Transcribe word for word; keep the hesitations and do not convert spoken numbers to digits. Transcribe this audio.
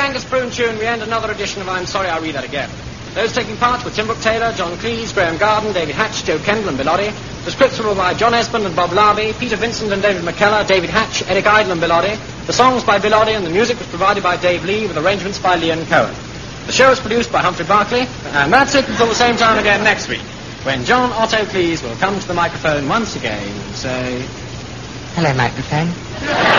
Angus Broom tune, we end another edition of I'm Sorry I Read That Again. Those taking part were Tim Brooke Taylor, John Cleese, Graham Garden, David Hatch, Joe Kendall and Bill Oddie. The scripts were by John Esmond and Bob Larby, Peter Vincent and David McKellar, David Hatch, Eric Idle and Bill Oddie. The songs by Bill Oddie and the music was provided by Dave Lee with arrangements by Leon Cohen. The show was produced by Humphrey Barclay, and that's it until the same time again next week, when John Otto Cleese will come to the microphone once again and say... Hello, microphone.